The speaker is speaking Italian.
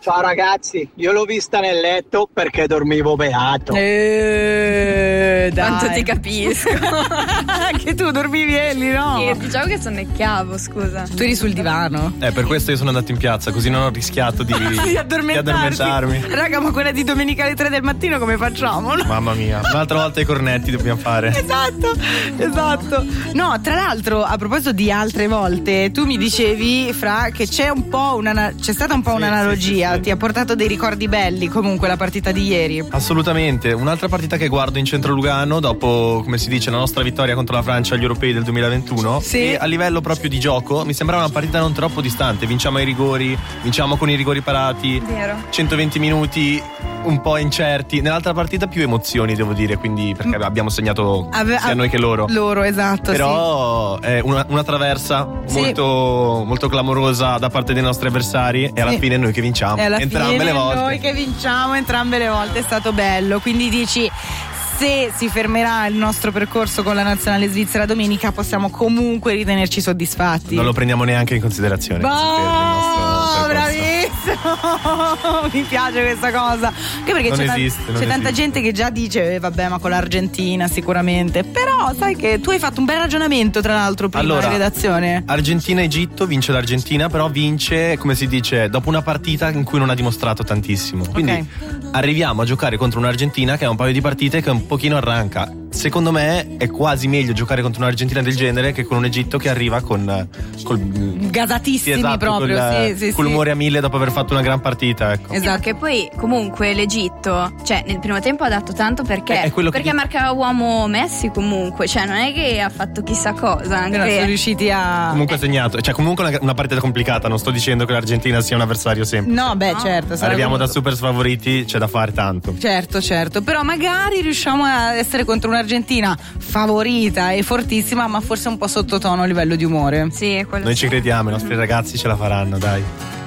Ciao ragazzi, io l'ho vista nel letto perché dormivo beato. Dai. Quanto ti capisco. Anche tu dormivi Elli, no? Diciamo che sonnecchiavo, scusa. Tu eri sul divano. Per questo io sono andato in piazza, così non ho rischiato di addormentarmi. Raga, ma quella di domenica alle 3 del mattino come facciamo? No? Mamma mia, un'altra volta i cornetti dobbiamo fare. Esatto. No, tra l'altro, a proposito di altre volte, tu mi dicevi, Fra, che c'è stata un po' un'analogia. Sì. Ti ha portato dei ricordi belli comunque la partita di ieri. Assolutamente, un'altra partita che guardo in centro Lugano dopo, come si dice, la nostra vittoria contro la Francia agli europei del 2021. Sì. E a livello proprio di gioco mi sembrava una partita non troppo distante. Vinciamo ai rigori, vinciamo con i rigori parati. Vero. 120 minuti un po' incerti. Nell'altra partita più emozioni, devo dire, quindi perché abbiamo segnato sia noi che loro. Loro, esatto. Però è una traversa molto, molto clamorosa da parte dei nostri avversari e alla fine noi che vinciamo entrambe le volte. Noi che vinciamo entrambe le volte, è stato bello. Quindi dici, se si fermerà il nostro percorso con la nazionale svizzera domenica, possiamo comunque ritenerci soddisfatti. Non lo prendiamo neanche in considerazione. Bravissimo. Mi piace questa cosa. Anche perché c'è tanta gente che già dice vabbè, ma con l'Argentina sicuramente. Però sai che tu hai fatto un bel ragionamento, tra l'altro, prima in redazione. Argentina-Egitto, vince l'Argentina, però vince, come si dice, dopo una partita in cui non ha dimostrato tantissimo. Quindi arriviamo a giocare contro un'Argentina che ha un paio di partite che un pochino arranca. Secondo me è quasi meglio giocare contro un'Argentina del genere che con un Egitto che arriva col gasatissimi, proprio con l'umore a 1000 dopo aver fatto una gran partita, ecco. Esatto, che poi comunque l'Egitto, cioè nel primo tempo ha dato tanto perché marcava uomo Messi comunque, cioè non è che ha fatto chissà cosa, anche sono riusciti a comunque ha segnato, cioè comunque una partita complicata, non sto dicendo che l'Argentina sia un avversario semplice. No, certo, arriviamo da super sfavoriti, c'è da fare tanto. Certo, però magari riusciamo a essere contro un'Argentina favorita e fortissima, ma forse un po' sottotono a livello di umore. Sì, è quello. Noi ci crediamo, i nostri ragazzi ce la faranno, dai.